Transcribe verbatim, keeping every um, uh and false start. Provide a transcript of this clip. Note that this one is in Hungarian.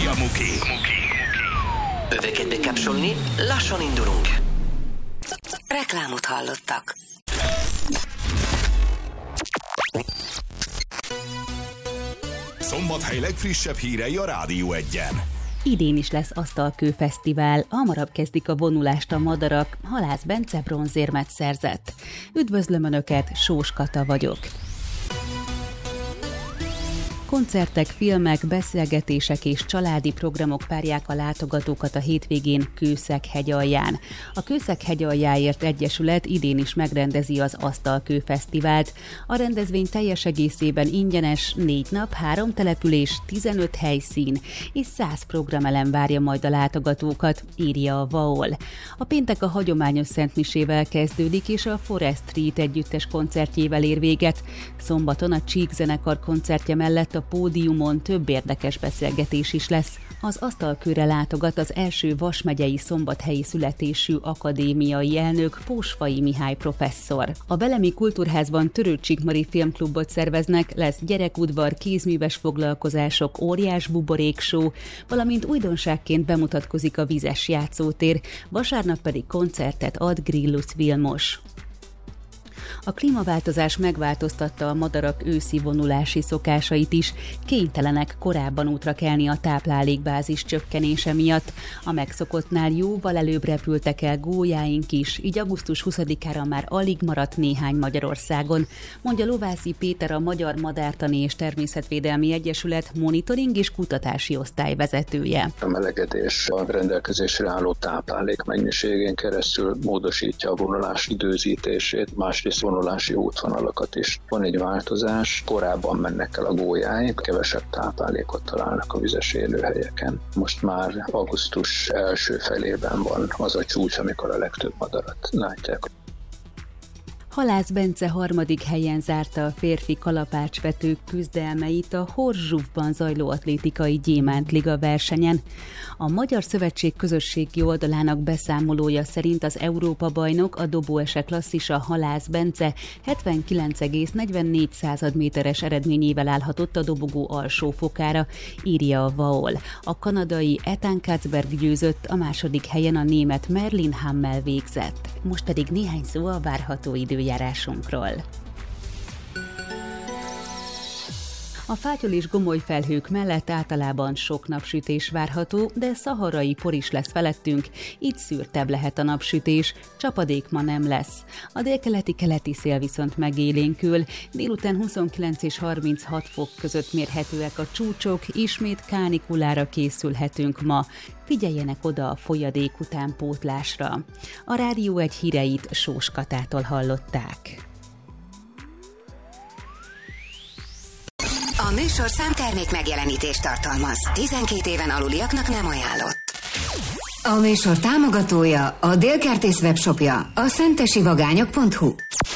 Fújja Muki. Öveket bekapcsolni, lassan indulunk. Reklámot hallottak. Szombathely legfrissebb hírei a Rádió Egyen. Idén is lesz asztalkőfesztivál, hamarabb kezdik a vonulást a madarak, Halász Bence bronzérmet szerzett. Üdvözlöm Önöket, Sós Kata vagyok. Koncertek, filmek, beszélgetések és családi programok várják a látogatókat a hétvégén Kőszeg-hegy alján. A Kőszeg-hegy aljáért Egyesület idén is megrendezi az Asztalkő-fesztivált. A rendezvény teljes egészében ingyenes, négy nap, három település, tizenöt helyszín és száz programelem várja majd a látogatókat, írja a vaol. A péntek a hagyományos szentmisével kezdődik, és a Forest Street együttes koncertjével ér véget. Szombaton a Csík zenekar koncertje mellett a pódiumon több érdekes beszélgetés is lesz. Az asztalkőre látogat az első Vas megyei szombathelyi születésű akadémiai elnök, Pósfai Mihály professzor. A Belemi Kultúrházban Törőcsik-Mari filmklubot szerveznek, lesz gyerekudvar, kézműves foglalkozások, óriás buborékshow, valamint újdonságként bemutatkozik a vizes játszótér, vasárnap pedig koncertet ad Grillus Vilmos. A klímaváltozás megváltoztatta a madarak őszi vonulási szokásait is, kénytelenek korábban útra kelni a táplálékbázis csökkenése miatt. A megszokottnál jóval előbb repültek el gólyáink is, így augusztus huszadikára már alig maradt néhány Magyarországon, mondja Lovászi Péter, a Magyar Madártani és Természetvédelmi Egyesület monitoring és kutatási osztály vezetője. A melegedés a rendelkezésre álló táplálék mennyiségén keresztül módosítja a vonulás időzítését, másrészt vonulási útvonalakat is. Van egy változás, korábban mennek el a gólyáink, kevesebb táplálékot találnak a vizes élőhelyeken. Most már augusztus első felében van az a csúcs, amikor a legtöbb madarat látják. Halász Bence harmadik helyen zárta a férfi kalapácsvetők küzdelmeit a Horzsúfban zajló atlétikai gyémántliga versenyen. A Magyar Szövetség közösségi oldalának beszámolója szerint az Európa-bajnok, a dobóese klasszisa Halász Bence hetvenkilenc egész negyvennégy méteres eredményével állhatott a dobogó alsó fokára, írja a vaol. A kanadai Ethan Katzberg győzött, a második helyen a német Merlin Hammel végzett. Most pedig néhány szó a várható időjárásunkról. A fátyol és gomoly felhők mellett általában sok napsütés várható, de szaharai por is lesz felettünk, így szürtebb lehet a napsütés, csapadék ma nem lesz. A délkeleti-keleti szél viszont megélénkül, délután huszonkilenc és harminchat fok között mérhetőek a csúcsok, ismét kánikulára készülhetünk ma. Figyeljenek oda a folyadék utánpótlásra. A Rádió Egy híreit Sós Katától hallották. A műsorszám termék megjelenítést tartalmaz. tizenkét éven aluliaknak nem ajánlott. A műsor támogatója, a Délkertész webshopja, a szentesivagányok pont hu.